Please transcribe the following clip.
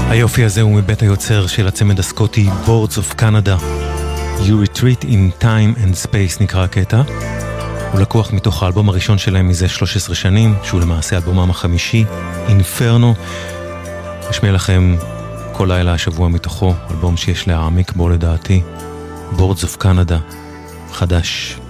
היופי הזה הוא מבית היוצר של הצמד הסקוטי Boards of Canada. You Retreat in Time and Space נקרא הקטע. הוא לקוח מתוך האלבום הראשון שלהם מזה 13 שנים, שהוא למעשה אלבומם החמישי, Inferno. אשמיע לכם כל לילה השבוע מתוכו, אלבום שיש להעמיק בו לדעתי, Boards of Canada, חדש.